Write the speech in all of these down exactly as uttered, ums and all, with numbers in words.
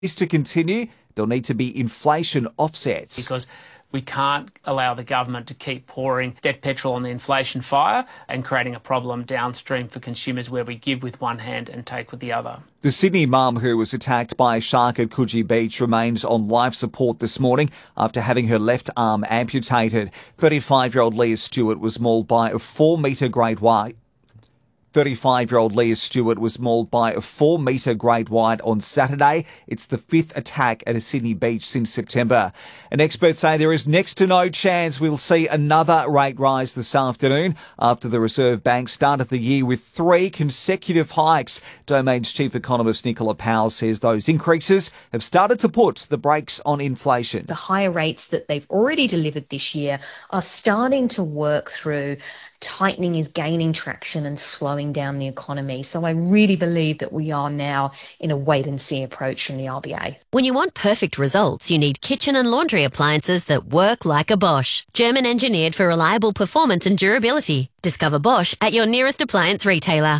this to continue, there'll need to be inflation offsets. Because we can't allow the government to keep pouring dead petrol on the inflation fire and creating a problem downstream for consumers where we give with one hand and take with the other. The Sydney mum who was attacked by a shark at Coogee Beach remains on life support this morning after having her left arm amputated. thirty-five-year-old Leah Stewart was mauled by a four-metre great white. thirty-five-year-old Leah Stewart was mauled by a four-metre great white on Saturday. It's the fifth attack at a Sydney beach since September. And experts say there is next to no chance we'll see another rate rise this afternoon after the Reserve Bank started the year with three consecutive hikes. Domain's chief economist Nicola Powell says those increases have started to put the brakes on inflation. The higher rates that they've already delivered this year are starting to work through. Tightening is gaining traction and slowing down the economy. So I really believe that we are now in a wait-and-see approach from the R B A. When you want perfect results, you need kitchen and laundry appliances that work like a Bosch. German engineered for reliable performance and durability. Discover Bosch at your nearest appliance retailer.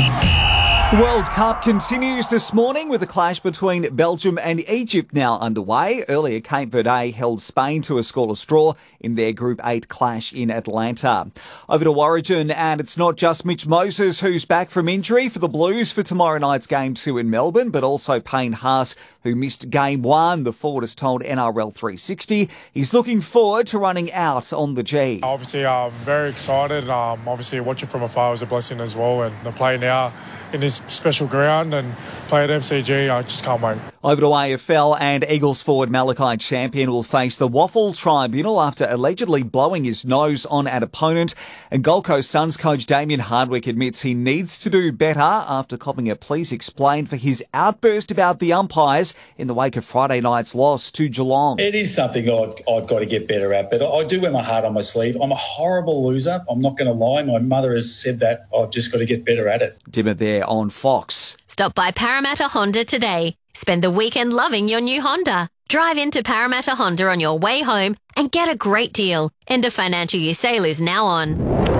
The World Cup continues this morning with a clash between Belgium and Egypt now underway. Earlier, Cape Verde held Spain to a scoreless draw in their Group eight clash in Atlanta. Over to Origin, and it's not just Mitch Moses who's back from injury for the Blues for tomorrow night's Game two in Melbourne, but also Payne Haas, who missed Game one. The forward has told N R L three sixty he's looking forward to running out on the G. Obviously, I'm very excited. Um, obviously, watching from afar was a blessing as well, and the play now in this special ground and play at M C G, I just can't wait. Over to A F L, and Eagles forward Malachi Champion will face the Waffle Tribunal after allegedly blowing his nose on an opponent. And Gold Coast Suns coach Damien Hardwick admits he needs to do better after copping a please explain for his outburst about the umpires in the wake of Friday night's loss to Geelong. It is something I've, I've got to get better at, but I do wear my heart on my sleeve. I'm a horrible loser. I'm not going to lie. My mother has said that. I've just got to get better at it. Dimmer there on Fox. Stop by Parramatta Honda today. Spend the weekend loving your new Honda. Drive into Parramatta Honda on your way home and get a great deal. End of financial year sale is now on.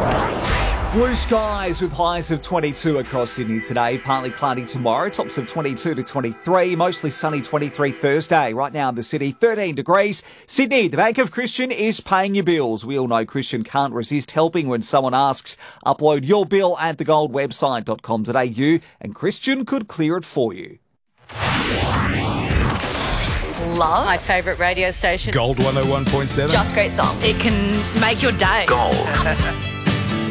Blue skies with highs of twenty-two across Sydney today. Partly cloudy tomorrow. Tops of twenty-two to twenty-three. Mostly sunny twenty-three Thursday. Right now in the city, thirteen degrees. Sydney, the Bank of Christian is paying your bills. We all know Christian can't resist helping when someone asks. Upload your bill at the gold website dot com dot a u and Christian could clear it for you. Love my favourite radio station. Gold one oh one point seven. Just great songs. It can make your day. Gold.